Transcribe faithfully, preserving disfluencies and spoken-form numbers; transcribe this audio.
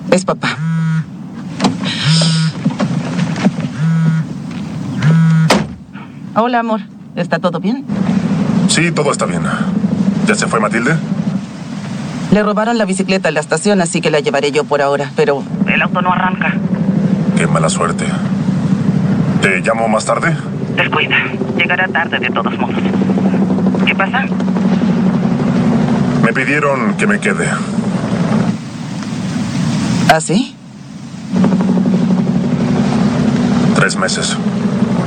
Es papá. Hola, amor. ¿Está todo bien? Sí, todo está bien. ¿Ya se fue Matilde? Le robaron la bicicleta en la estación, así que la llevaré yo por ahora, pero el auto no arranca. Qué mala suerte. ¿Te llamo más tarde? Descuida. Llegará tarde de todos modos. ¿Qué pasa? Me pidieron que me quede. ¿Ah, sí? Tres meses.